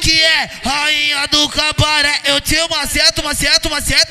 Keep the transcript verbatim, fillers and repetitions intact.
que é rainha do cabaré. Eu te maceto, maceto, maceto.